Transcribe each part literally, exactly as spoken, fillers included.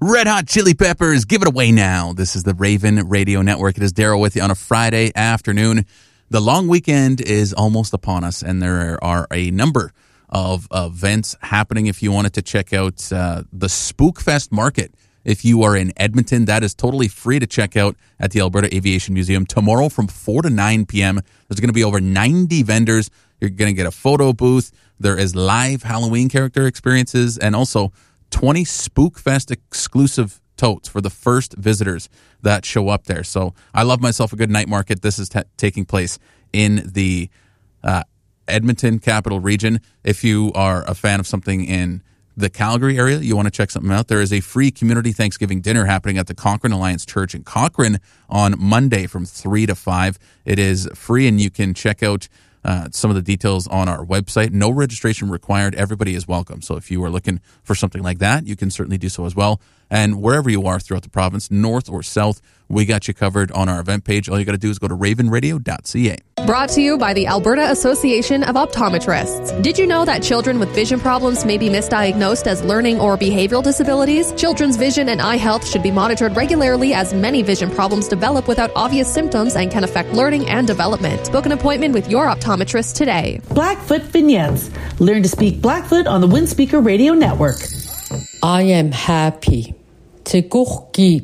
Red Hot Chili Peppers, give it away now. This is the Raven Radio Network. It is Daryl with you on a Friday afternoon. The long weekend is almost upon us, and there are a number of events happening. If you wanted to check out uh, the Spookfest Market, if you are in Edmonton, that is totally free to check out at the Alberta Aviation Museum tomorrow from four to nine p.m. There's going to be over ninety vendors. You're going to get a photo booth. There is live Halloween character experiences, and also twenty Spookfest exclusive totes for the first visitors that show up there. So I love myself a good night market. This is t- taking place in the uh, Edmonton Capital Region. If you are a fan of something in the Calgary area, you want to check something out, there is a free community Thanksgiving dinner happening at the Cochrane Alliance Church in Cochrane on Monday from three to five. It is free, and you can check out Uh, some of the details on our website. No registration required. Everybody is welcome. So if you are looking for something like that, you can certainly do so as well. And wherever you are throughout the province, north or south, we got you covered on our event page. All you got to do is go to raven radio dot c a. Brought to you by the Alberta Association of Optometrists. Did you know that children with vision problems may be misdiagnosed as learning or behavioral disabilities? Children's vision and eye health should be monitored regularly, as many vision problems develop without obvious symptoms and can affect learning and development. Book an appointment with your optometrist today. Blackfoot Vignettes. Learn to speak Blackfoot on the Windspeaker Radio Network. I am happy. Tegurki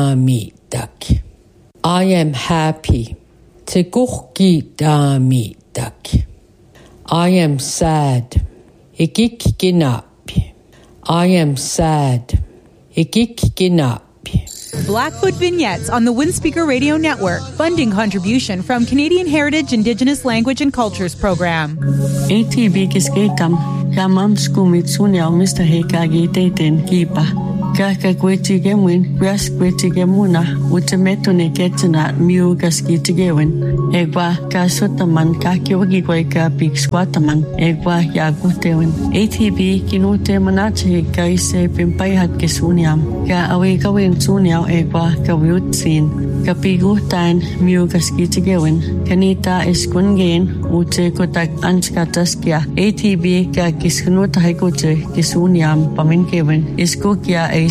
damidak. I am happy. Tegurki damidak. I am sad. Igik ginapi. I am sad. Igik ginapi. Blackfoot Vignettes on the Windspeaker Radio Network. Funding contribution from Canadian Heritage Indigenous Language and Cultures Program. A T B kiskekam. Kamam skumitsunyao Mister Hekagi Dayton Kiba. Kaka Gwetigemwin, Ras Gwetigemuna, Wutametone Getana, Mu Gaskitigewen, Egwa, Kasotaman, Kakiwagigwaka, Big Squataman, Egwa, Yagutewen, A T B, Kinute Manache, Gaise, Pimpayat Kisuniam, Ga Awegawin Sunyao, Egwa, Kawutsin, Kapigutain, Mu Gaskitigewen, Kanita Eskungain, Ute Kotak Anskataskia, A T B, Kakiskunuta Haikote, Kisuniam, Paminkewen, Iskokia,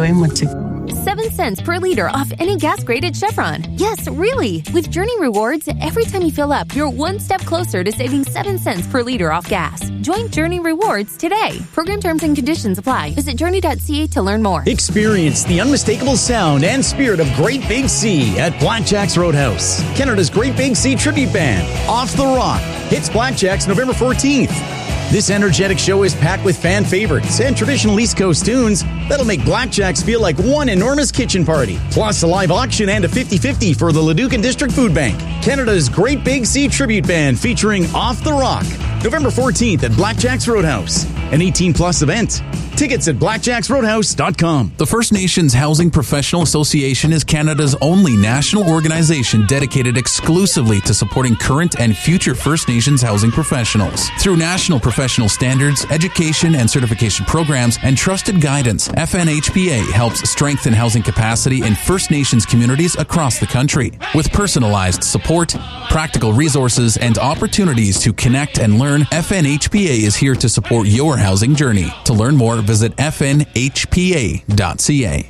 Seven cents per liter off any gas-graded Chevron. Yes, really. With Journey Rewards, every time you fill up, you're one step closer to saving seven cents per liter off gas. Join Journey Rewards today. Program terms and conditions apply. Visit journey dot c a to learn more. Experience the unmistakable sound and spirit of Great Big Sea at Blackjack's Roadhouse. Canada's Great Big Sea tribute band, Off the Rock, hits Blackjack's November fourteenth. This energetic show is packed with fan favorites and traditional East Coast tunes that'll make Blackjacks feel like one enormous kitchen party. Plus a live auction and a fifty-fifty for the Leducan District Food Bank. Canada's Great Big Sea tribute band featuring Off the Rock. November fourteenth at Blackjack's Roadhouse. An eighteen plus event. Tickets at blackjacks roadhouse dot com. The First Nations Housing Professional Association is Canada's only national organization dedicated exclusively to supporting current and future First Nations housing professionals. Through national professional standards, education and certification programs, and trusted guidance, F N H P A helps strengthen housing capacity in First Nations communities across the country. With personalized support, practical resources, and opportunities to connect and learn, F N H P A is here to support your housing journey. To learn more, visit f n h p a dot c a.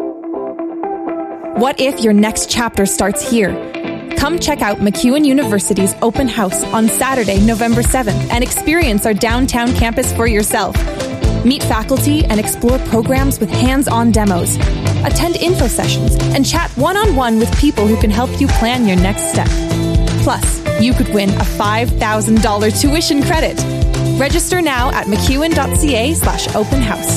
What if your next chapter starts here? Come check out MacEwan University's open house on Saturday, November seventh, and experience our downtown campus for yourself. Meet faculty and explore programs with hands-on demos. Attend info sessions and chat one-on-one with people who can help you plan your next step. Plus, you could win a five thousand dollars tuition credit. Register now at mcewan.ca slash open house.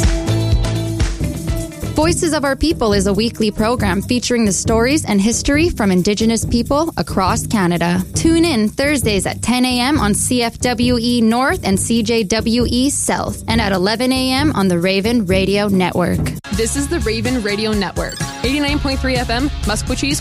Voices of Our People is a weekly program featuring the stories and history from Indigenous people across Canada. Tune in Thursdays at ten a.m. on C F W E North and C J W E South, and at eleven a.m. on the Raven Radio Network. This is the Raven Radio Network. eighty-nine point three F M, Musqueam,